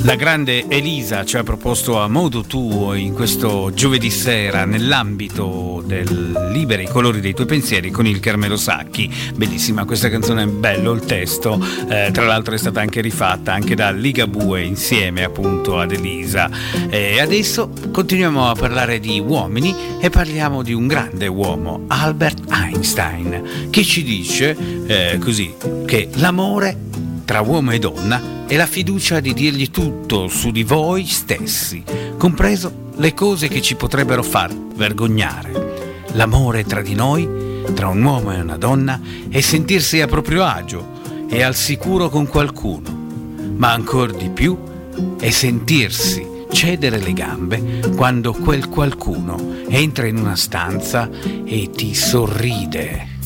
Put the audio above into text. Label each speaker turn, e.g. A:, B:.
A: La grande Elisa ci ha proposto A modo tuo in questo giovedì sera nell'ambito del Libera i colori dei tuoi pensieri con il Carmelo Sacchi. Bellissima questa canzone, bello il testo, tra l'altro è stata anche rifatta anche da Ligabue insieme appunto ad Elisa. E adesso continuiamo a parlare di uomini e parliamo di un grande uomo, Albert Einstein, che ci dice così che l'amore tra uomo e donna è la fiducia di dirgli tutto su di voi stessi, compreso le cose che ci potrebbero far vergognare. L'amore tra di noi, tra un uomo e una donna, è sentirsi a proprio agio e al sicuro con qualcuno, ma ancor di più è sentirsi cedere le gambe quando quel qualcuno entra in una stanza e ti sorride.